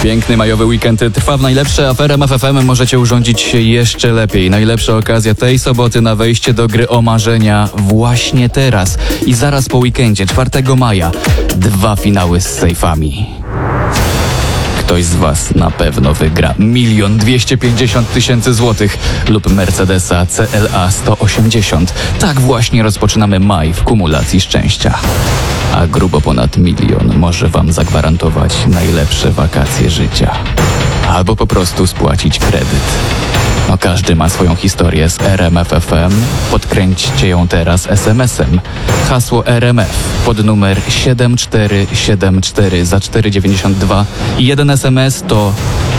Piękny majowy weekend trwa w najlepsze, a w RMF FM możecie urządzić się jeszcze lepiej. Najlepsza okazja tej soboty na wejście do gry o marzenia właśnie teraz. I zaraz po weekendzie, 4 maja, 2 finały z sejfami. Ktoś z Was na pewno wygra 1 250 000 złotych lub Mercedesa CLA 180. Tak właśnie rozpoczynamy maj w kumulacji szczęścia. A grubo ponad 1 000 000 może Wam zagwarantować najlepsze wakacje życia. Albo po prostu spłacić kredyt. No każdy ma swoją historię z RMF FM. Podkręćcie ją teraz SMS-em. Hasło RMF pod numer 7474 za 4,92 i jeden SMS to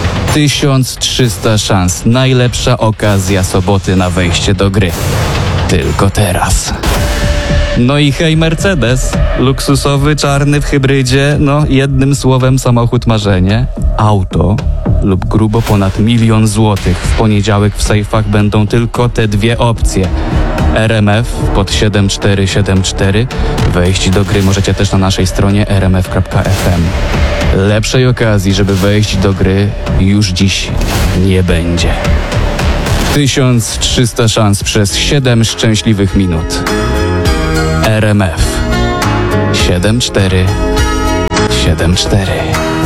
1300 szans. Najlepsza okazja soboty na wejście do gry. Tylko teraz. No i hej Mercedes, luksusowy, czarny w hybrydzie, no jednym słowem samochód marzenie, auto lub grubo ponad 1 000 000 złotych. W poniedziałek w sejfach będą tylko te dwie opcje. RMF pod 7474. Wejść do gry możecie też na naszej stronie rmf.fm. Lepszej okazji, żeby wejść do gry już dziś nie będzie. 1300 szans przez 7 szczęśliwych minut. RMF 7474.